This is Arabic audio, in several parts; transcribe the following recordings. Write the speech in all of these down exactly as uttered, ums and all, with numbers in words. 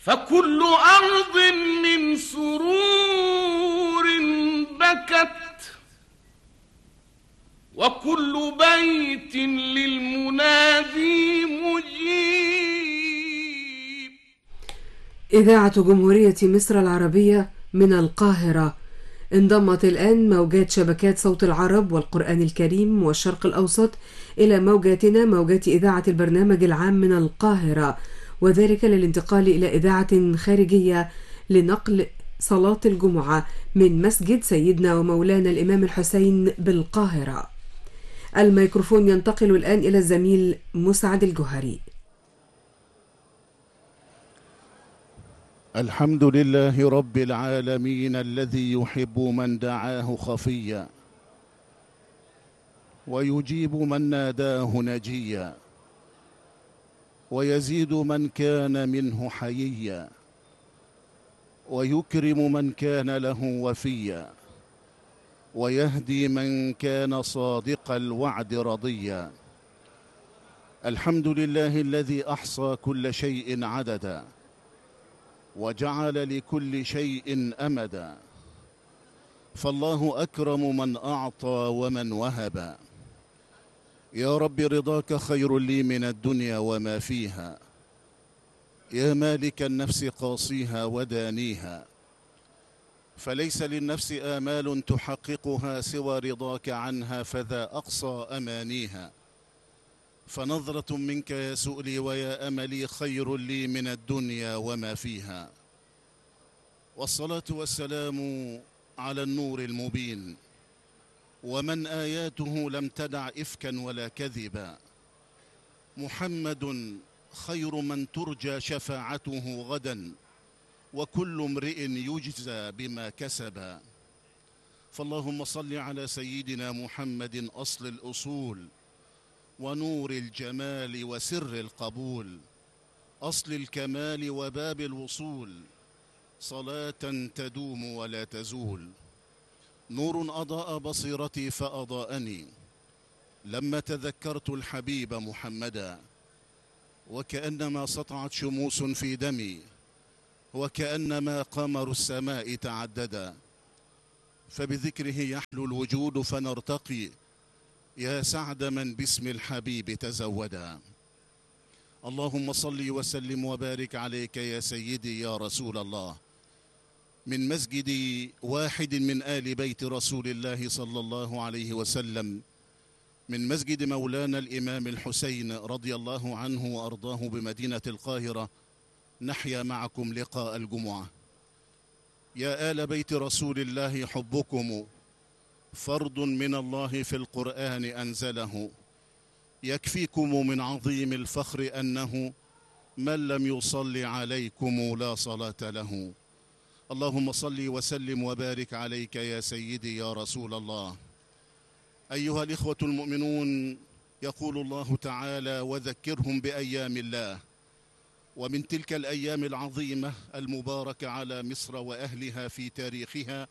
فكل أرض من سرور بكت، وكل بيت للمنادي مجيب. إذاعة جمهورية مصر العربية من القاهرة. انضمت الآن موجات شبكات صوت العرب والقرآن الكريم والشرق الأوسط إلى موجاتنا، موجات إذاعة البرنامج العام من القاهرة، وذلك للانتقال إلى إذاعة خارجية لنقل صلاة الجمعة من مسجد سيدنا ومولانا الإمام الحسين بالقاهرة. الميكروفون ينتقل الآن إلى الزميل مسعد الجهري. الحمد لله رب العالمين الذي يحب من دعاه خفيا ويجيب من ناداه نجيا ويزيد من كان منه حييا ويكرم من كان له وفيا ويهدي من كان صادق الوعد رضيا. الحمد لله الذي أحصى كل شيء عددا وجعل لكل شيء أمدا، فالله أكرم من أعطى ومن وهب. يا رب رضاك خير لي من الدنيا وما فيها، يا مالك النفس قاصيها ودانيها، فليس للنفس آمال تحققها سوى رضاك عنها، فذا أقصى أمانيها. فنظرة منك يا سؤلي ويا أملي خير لي من الدنيا وما فيها. والصلاة والسلام على النور المبين ومن آياته لم تدع إفكا ولا كذبا، محمد خير من ترجى شفاعته غدا وكل امرئ يجزى بما كسبا. فاللهم صل على سيدنا محمد أصل الأصول ونور الجمال وسر القبول، أصل الكمال وباب الوصول، صلاة تدوم ولا تزول. نور أضاء بصيرتي فأضاءني لما تذكرت الحبيب محمدا، وكأنما سطعت شموس في دمي وكأنما قمر السماء تعددا. فبذكره يحلو الوجود فنرتقي، يا سعد من باسم الحبيب تزودا. اللهم صل وسلم وبارك عليك يا سيدي يا رسول الله، من مسجد واحد من آل بيت رسول الله صلى الله عليه وسلم، من مسجد مولانا الإمام الحسين رضي الله عنه وأرضاه بمدينة القاهرة، نحيا معكم لقاء الجمعة. يا آل بيت رسول الله حبكم فرض من الله في القرآن أنزله، يكفيكم من عظيم الفخر أنه من لم يصل عليكم لا صلاة له. اللهم صل وسلم وبارك عليك يا سيدي يا رسول الله. أيها الإخوة المؤمنون، يقول الله تعالى: وذكرهم بأيام الله. ومن تلك الأيام العظيمة المباركة على مصر وأهلها في تاريخها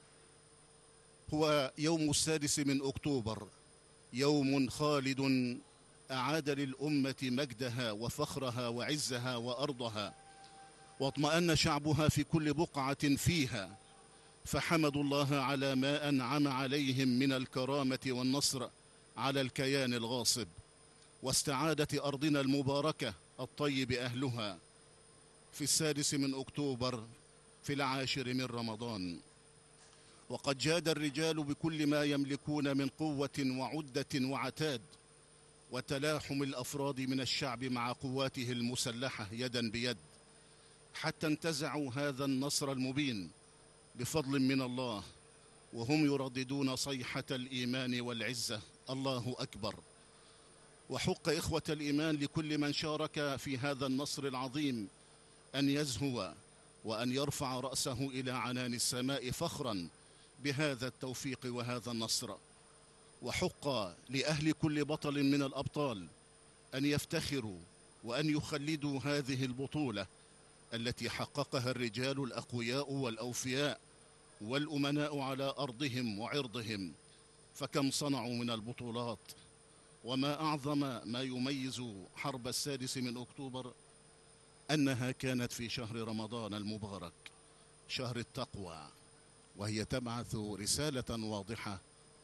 هو يوم السادس من أكتوبر، يوم خالد أعاد للأمة مجدها وفخرها وعزها وأرضها، واطمأن شعبها في كل بقعة فيها، فحمدوا الله على ما أنعم عليهم من الكرامة والنصر على الكيان الغاصب، واستعادت أرضنا المباركة الطيب أهلها في السادس من أكتوبر في العاشر من رمضان. وقد جاد الرجال بكل ما يملكون من قوة وعدة وعتاد، وتلاحم الأفراد من الشعب مع قواته المسلحة يدا بيد، حتى انتزعوا هذا النصر المبين بفضل من الله، وهم يرددون صيحة الإيمان والعزة: الله أكبر. وحق إخوة الإيمان لكل من شارك في هذا النصر العظيم أن يزهو وأن يرفع رأسه إلى عنان السماء فخرا بهذا التوفيق وهذا النصر. وحق لأهل كل بطل من الأبطال أن يفتخروا وأن يخلدوا هذه البطولة التي حققها الرجال الأقوياء والأوفياء والأمناء على أرضهم وعرضهم. فكم صنعوا من البطولات، وما أعظم ما يميز حرب السادس من أكتوبر أنها كانت في شهر رمضان المبارك، شهر التقوى، وهي تبعث رسالة واضحة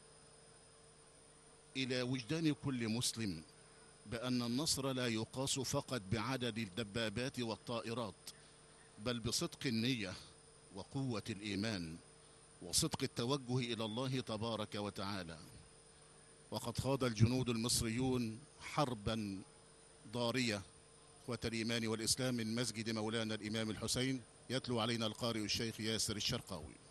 إلى وجدان كل مسلم بأن النصر لا يقاس فقط بعدد الدبابات والطائرات، بل بصدق النية وقوة الإيمان وصدق التوجه إلى الله تبارك وتعالى. وقد خاض الجنود المصريون حربا ضارية إخوة الإيمان والإسلام من مسجد مولانا الإمام الحسين. يتلو علينا القارئ الشيخ ياسر الشرقاوي.